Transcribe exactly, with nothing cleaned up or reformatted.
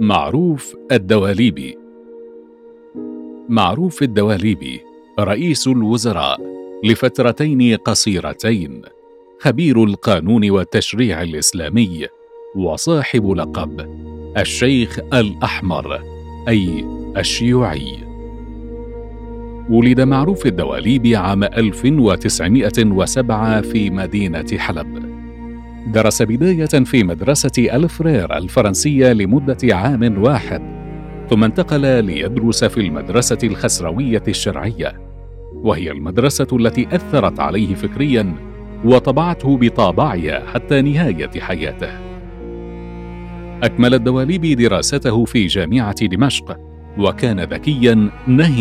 معروف الدواليبي. معروف الدواليبي رئيس الوزراء لفترتين قصيرتين، خبير القانون والتشريع الإسلامي، وصاحب لقب الشيخ الأحمر أي الشيوعي. ولد معروف الدواليبي عام ألف وتسعمائة وسبعة في مدينة حلب. درس بداية في مدرسة الفرير الفرنسية لمدة عام واحد، ثم انتقل ليدرس في المدرسة الخسروية الشرعية، وهي المدرسة التي أثرت عليه فكرياً وطبعته بطابعها حتى نهاية حياته. أكمل الدواليبي دراسته في جامعة دمشق، وكان ذكياً نهي